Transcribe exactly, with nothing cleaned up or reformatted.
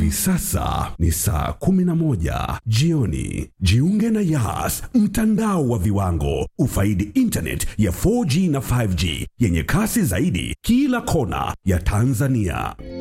Hivi sasa ni saa kumi na moja jioni. Jiunge na Yas, mtandao wa viwango. Ufaidi internet ya four G na five G yenye kasi zaidi kila kona ya Tanzania.